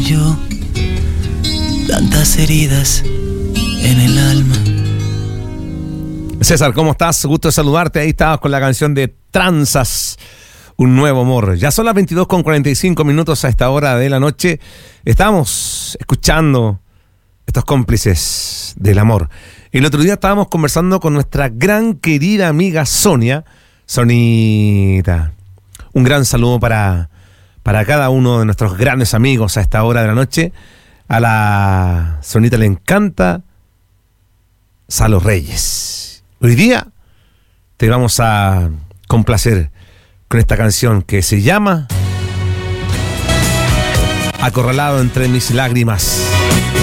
yo tantas heridas en el alma. César, ¿cómo estás? Gusto de saludarte. Ahí estabas con la canción de Tranzas, Un Nuevo Amor. Ya son las 22:45 a esta hora de la noche. Estamos escuchando estos cómplices del amor. El otro día estábamos conversando con nuestra gran querida amiga Sonia. Sonita, un gran saludo para cada uno de nuestros grandes amigos a esta hora de la noche. A la Sonita le encanta Salo Reyes. Hoy día te vamos a complacer con esta canción que se llama Acorralado entre mis lágrimas.